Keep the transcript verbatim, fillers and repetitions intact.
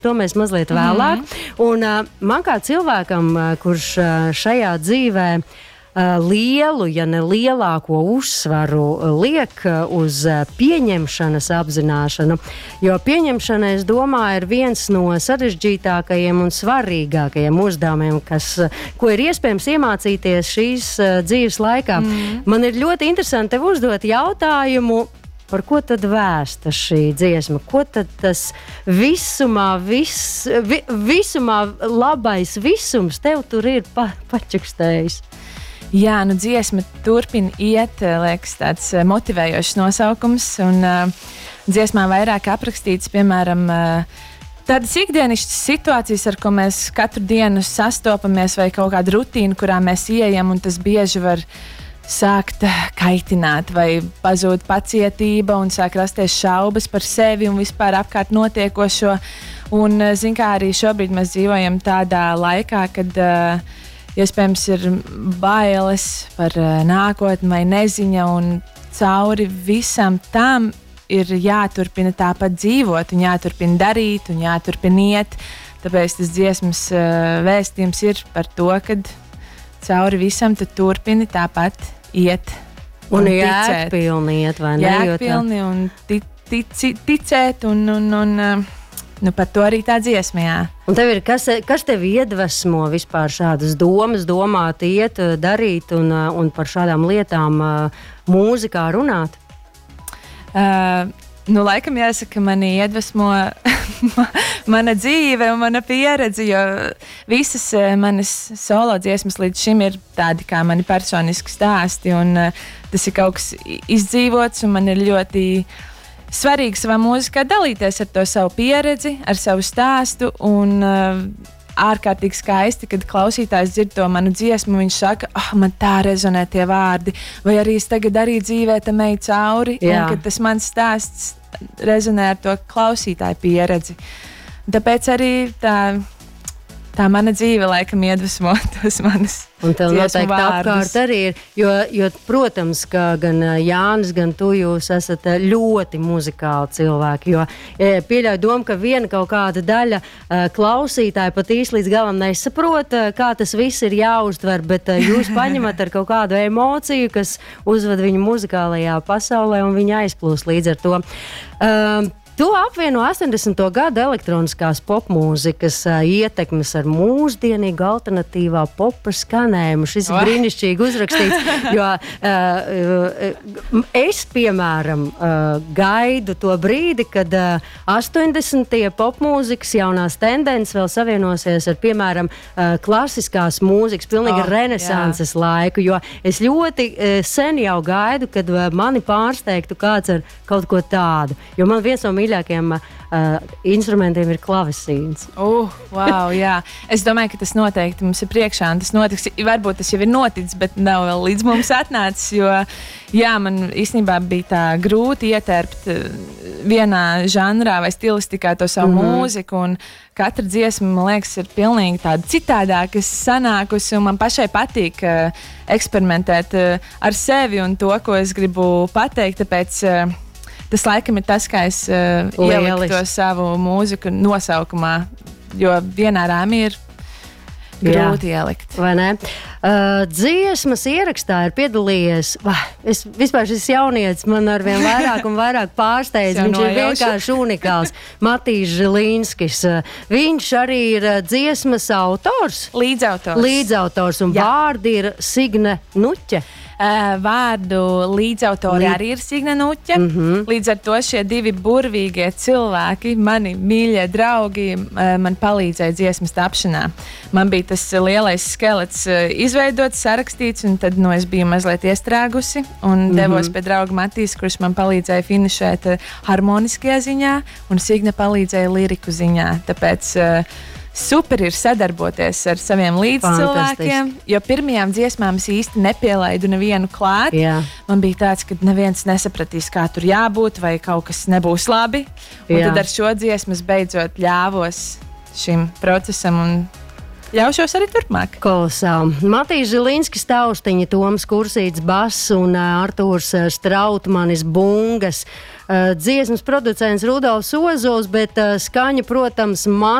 To mēs mazliet vēlāk. Mm-hmm. Un uh, man kā cilvēkam, uh, kurš uh, šajā dzīvē uh, lielu, ja ne lielāko uzsvaru uh, liek uh, uz uh, pieņemšanas apzināšanu, jo pieņemšana, es domāju, ir viens no sarežģītākajiem un svarīgākajiem uzdevumiem, kas, uh, ko ir iespējams iemācīties šīs uh, dzīves laikā. Mm-hmm. Man ir ļoti interesanti tev uzdot jautājumu, par ko tad vēsta šī dziesma? Ko tad tas visumā, vis, vi, visumā labais visums tev tur ir pa, pačukstējis? Jā, nu dziesma turpina iet, liekas, tāds motivējošs nosaukums. Un uh, dziesmā vairāk aprakstīts, piemēram, uh, tādas ikdienišķas situācijas, ar ko mēs katru dienu sastopamies, vai kaut kāda rutīna, kurā mēs ieejam, un tas bieži var sākt kaitināt, vai pazūd pacietība un sāk rasties šaubas par sevi un vispār apkārt notiekošo. Un, zin kā, arī šobrīd mēs dzīvojam tādā laikā, kad uh, iespējams ir bailes par uh, nākotni vai neziņa, un cauri visam tam ir jāturpina tāpat dzīvot un jāturpina darīt un jāturpina iet. Tāpēc tas dziesmas uh, vēstījums ir par to, kad cauri visam tu turpini tāpat iet un, un jēgpilni iet, vai ne? Jēgpilni un tic, tic, ticēt un, un, un nu, par to arī tā dziesma, jā. Un tev ir, kas, kas tev iedvesmo vispār šādas domas, domāt, iet, darīt un, un par šādām lietām mūzikā runāt? Uh, Nu, laikam jāsaka, mani iedvesmo mana dzīve un mana pieredze, jo visas manas solo dziesmas līdz šim ir tādi kā mani personiski stāsti, un uh, tas ir kaut kas izdzīvots, un man ir ļoti svarīgi savā mūzikā dalīties ar to savu pieredzi, ar savu stāstu, un uh, ārkārtīgi skaisti, kad klausītājs dzird to manu dziesmu, viņš saka, ah, oh, man tā rezonē tie vārdi, vai arī es tagad arī dzīvē tam eju cauri, Jā. Un kad tas mans stāsts rezonē ar to klausītāju pieredzi. Tāpēc arī tā, tā mana dzīve laikam iedvesmo tos manus un tev noteikti vārdus. Apkārt arī ir, jo, jo, protams, ka gan Jānis, gan tu jūs esat ļoti muzikāli cilvēki, jo pieļauju domu, ka viena kaut kāda daļa klausītāja pat īsti līdz galam nesaprot, kā tas viss ir jāuztver, bet jūs paņemat ar kaut kādu emociju, kas uzved viņu muzikālajā pasaulē, un viņa aizplūst līdz ar to. Um, Tu apvieno astoņdesmito gadu elektroniskās popmūzikas uh, ietekmes ar mūsdienīgu alternatīvā popa skanējumu. Šis ir brīnišķīgi uzrakstīts, jo uh, uh, es, piemēram, uh, gaidu to brīdi, kad uh, astoņdesmitie popmūzikas jaunās tendences vēl savienosies ar, piemēram, uh, klasiskās mūzikas, pilnīgi oh, renesanses jā. Laiku, jo es ļoti uh, sen jau gaidu, kad uh, mani pārsteigtu kāds ar kaut ko tādu, jo man viens no mīļākajiem uh, instrumentiem ir klavesīns. Uh, wow, jā. Es domāju, ka tas noteikti mums ir priekšā, un tas notiks. Varbūt tas jau ir noticis, bet nav vēl līdz mums atnācis, jo jā, man īstenībā bija tā grūti ietērpt vienā žanrā vai stilistikā to savu mm-hmm. mūziku, un katra dziesma, man liekas, ir pilnīgi tāda citādāka sanākusi, un man pašai patīk uh, eksperimentēt uh, ar sevi un to, ko es gribu pateikt, tāpēc uh, tas laikam ir tas, kā es uh, ieliku to savu mūziku nosaukumā, jo vienā rāmī ir grūti Jā. Ielikt. Vai ne? Uh, dziesmas ierakstā ir piedalījies, bah, es, vispār šis jaunietis man arvien vairāk un vairāk pārsteidz, viņš nojaušu. Ir vienkārši unikāls, Matīs Žilīnskis. Uh, viņš arī ir uh, dziesmas autors. Līdzautors. Līdzautors, un Jā. Vārdi ir Signe Nuķe. Uh, vārdu līdzautori Līd... arī ir Signe Nuķe. Mm-hmm. Līdz ar to šie divi burvīgie cilvēki, mani mīļie draugi, uh, man palīdzēja dziesmas tapšanā. Man bija tas lielais skelets uh, izveidots, sarakstīts, un tad nu, es biju mazliet iestrēgusi un mm-hmm. devos pie drauga Matīs, kurš man palīdzēja finišēt uh, harmoniskajā ziņā, un Signe palīdzēja liriku ziņā. Tāpēc uh, super ir sadarboties ar saviem līdzcilvēkiem, jo pirmajām dziesmām es īsti nepielaidu nevienu klāt. Jā. Man bija tāds, ka neviens nesapratīs, kā tur jābūt, vai kaut kas nebūs labi. Un Jā. Tad ar šo dziesmu beidzot ļāvos šim procesam un ļaušos arī turpmāk. Kolosāli. Matīs Žilinskis, Taustiņa, Toms Kursīts, bass un uh, Artūrs uh, Strautmanis, bungas. Uh, dziesmas producents Rudolfs Ozols, bet uh, skaņa, protams,